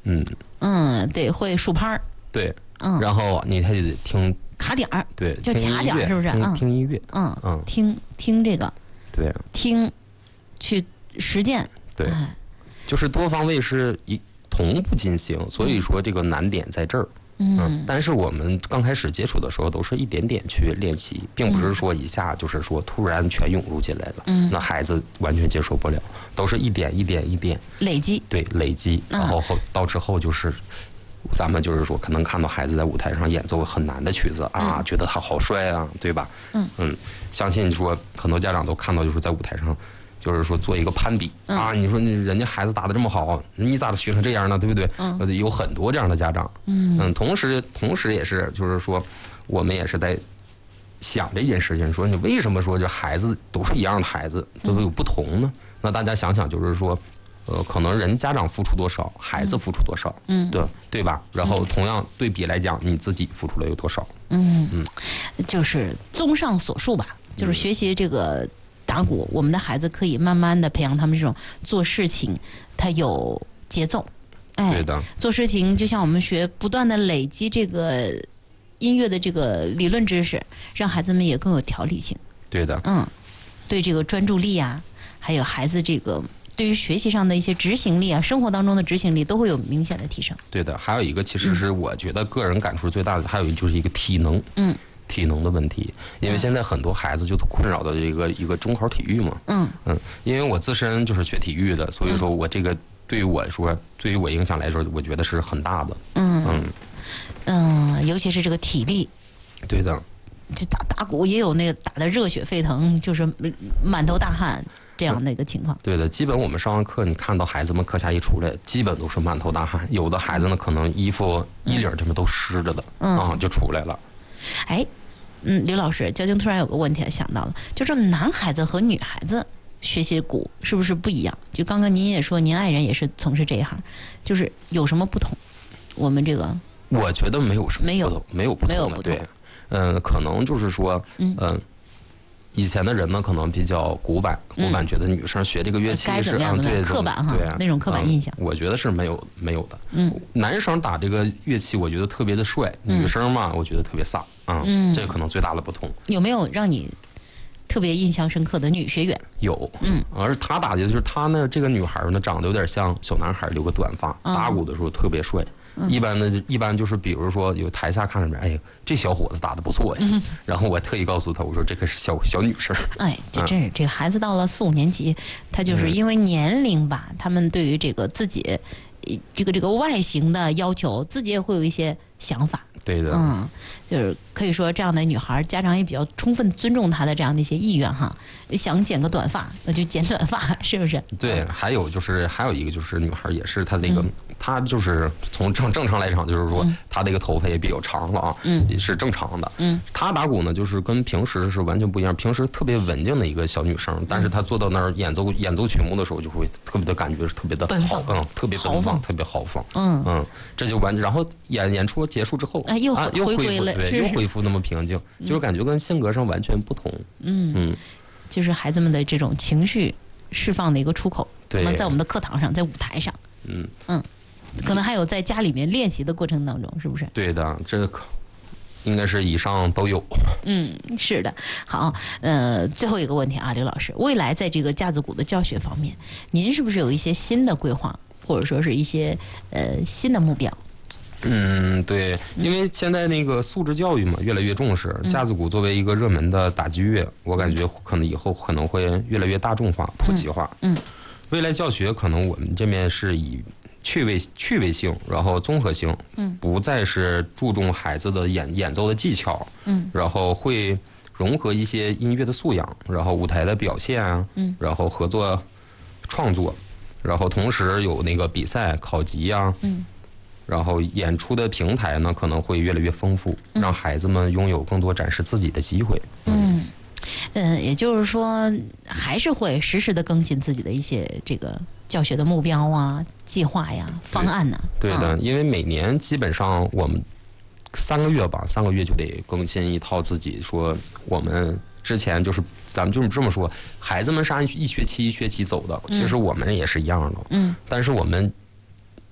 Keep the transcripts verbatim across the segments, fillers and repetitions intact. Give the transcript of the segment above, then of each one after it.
嗯嗯，对，会数拍儿。 对， 嗯， 然后你还得听卡点儿， 对， 叫卡点儿，是不是？ 听嗯， 听音乐， 嗯嗯， 听听这个， 对， 听去实践， 对， 哎、 就是多方位是一同步进行，所以说这个难点在这儿。嗯，但是我们刚开始接触的时候，都是一点点去练习，并不是说一下就是说突然全涌入进来了，嗯，那孩子完全接受不了，都是一点一点一点累积， 对，累积，然后后到之后就是。咱们就是说，可能看到孩子在舞台上演奏很难的曲子啊，嗯、觉得他好帅啊，对吧？嗯嗯，相信说很多家长都看到，就是在舞台上，就是说做一个攀比、嗯、啊，你说你人家孩子打得这么好，你咋学成这样呢？对不对？嗯，有很多这样的家长。嗯嗯，同时同时也是就是说，我们也是在想这件事情，说你为什么说这孩子都是一样的孩子，都有不同呢？嗯、那大家想想，就是说。呃，可能人家长付出多少，孩子付出多少，嗯，对对吧？然后同样对比来讲，你自己付出了有多少？嗯嗯，就是综上所述吧，就是学习这个打鼓，我们的孩子可以慢慢的培养他们这种做事情，他有节奏，哎， 对的， 做事情就像我们学，不断的累积这个音乐的这个理论知识，让孩子们也更有条理性。 对的， 嗯，对这个专注力啊，还有孩子这个。对于学习上的一些执行力啊，生活当中的执行力都会有明显的提升。 对的，还有一个其实是我觉得个人感触最大的，还有就是一个体能，嗯，体能的问题。因为现在很多孩子就困扰的这个一个中考体育嘛，嗯嗯，因为我自身就是学体育的，所以说我这个对于我来说，对于我影响来说，我觉得是很大的。嗯嗯嗯，尤其是这个体力。 对的。 就打打鼓也有那个打得热血沸腾，就是满头大汗。这样的一个情况， 对的，基本我们上完课，你看到孩子们课下一出来，基本都是满头大汗，有的孩子呢，可能衣服衣领这么都湿着的，嗯啊，就出来了。 哎，嗯，刘老师，交警突然有个问题想到了，就是男孩子和女孩子学习鼓是不是不一样？就刚刚您也说，您爱人也是从事这一行，就是有什么不同？我们这个， 我觉得没有什么不同，没有不同的，对，嗯、呃，可能就是说，嗯。呃以前的人呢，可能比较古板，古板觉得女生学这个乐器是啊，对刻板哈， 对那种刻板印象。 我觉得是没有没有的。嗯，男生打这个乐器，我觉得特别的帅；女生嘛，我觉得特别飒啊。嗯，这可能最大的不同。 有没有让你特别印象深刻的女学员？ 有，嗯，而他打的就是他呢，这个女孩呢，长得有点像小男孩，留个短发，打鼓的时候特别帅。一般的，一般就是比如说有台下看着面，哎，这小伙子打得不错呀。嗯、然后我特意告诉他，我说这个是小小女生。 哎，这真是、嗯、这个孩子到了四五年级，他就是因为年龄吧，嗯、他们对于这个自己这个这个外形的要求，自己也会有一些想法。 对的， 嗯，就是可以说这样的女孩，家长也比较充分尊重她的这样的一些意愿哈。想剪个短发，那就剪短发，是不是？ 对，还有就是还有一个就是女孩也是她那个。嗯他就是从正正常来讲，就是说他这个头发也比较长了啊，嗯，也是正常的。嗯，他打鼓呢，就是跟平时是完全不一样。平时特别文静的一个小女生，但是她坐到那儿演奏演奏曲目的时候，就会特别的感觉是特别的豪，嗯，特别奔放，特别豪放。嗯嗯，这就完。然后演演出结束之后， 啊，又啊又恢复了， 对，又恢复那么平静，就是感觉跟性格上完全不同。 嗯嗯，就是孩子们的这种情绪释放的一个出口，可能在我们的课堂上，在舞台上。嗯嗯。可能还有在家里面练习的过程当中，是不是？ 对的，这个应该是以上都有。 嗯，是的。好，呃，最后一个问题啊，刘老师，未来在这个架子鼓的教学方面，您是不是有一些新的规划，或者说是一些呃新的目标？ 嗯，对，因为现在那个素质教育嘛，越来越重视。架子鼓作为一个热门的打击乐，我感觉可能以后可能会越来越大众化、普及化。嗯，未来教学可能我们这边是以趣味趣味性，然后综合性，嗯，不再是注重孩子的演演奏的技巧，嗯，然后会融合一些音乐的素养，然后舞台的表现啊，嗯，然后合作创作，然后同时有那个比赛考级啊，嗯，然后演出的平台呢可能会越来越丰富，嗯、让孩子们拥有更多展示自己的机会。 嗯，嗯，也就是说，还是会实时的更新自己的一些这个教学的目标啊、计划呀、方案呢、啊。 对的、啊，因为每年基本上我们三个月吧，三个月就得更新一套自己说我们。之前就是咱们就是这么说，孩子们是按一学期一学期走的，其实我们也是一样的。嗯，但是我们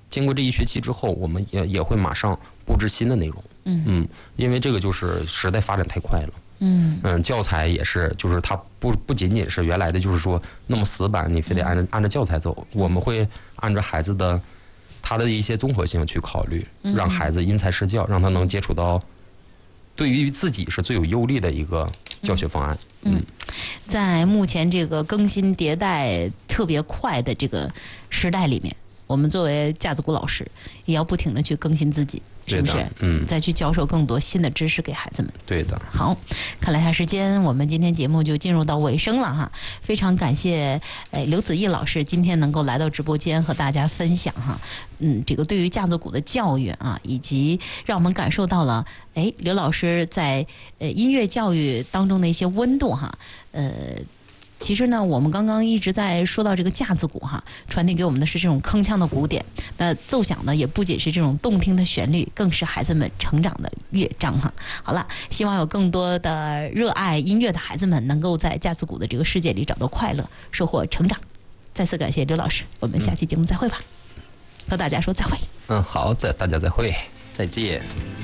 经过这一学期之后，我们也也会马上布置新的内容。嗯嗯，因为这个就是时代发展太快了。嗯嗯，教材也是，就是它不不仅仅是原来的，就是说那么死板，你非得按照按照教材走。我们会按照孩子的他的一些综合性去考虑，让孩子因材施教，让他能接触到对于自己是最有优利的一个教学方案。嗯， 在目前这个更新迭代特别快的这个时代里面，我们作为架子鼓老师，也要不停的去更新自己，是不是？嗯，再去教授更多新的知识给孩子们。 对的。 好，看了一下时间，我们今天节目就进入到尾声了哈。非常感谢哎刘子毅老师今天能够来到直播间和大家分享哈，嗯，这个对于架子鼓的教育啊，以及让我们感受到了哎刘老师在呃音乐教育当中的一些温度哈，呃。其实呢，我们刚刚一直在说到这个架子鼓哈，传递给我们的是这种铿锵的鼓点。那奏响呢，也不仅是这种动听的旋律，更是孩子们成长的乐章哈。好了，希望有更多的热爱音乐的孩子们能够在架子鼓的这个世界里找到快乐，收获成长。再次感谢刘老师，我们下期节目再会吧，和大家说再会。 嗯，好，再大家再会，再见。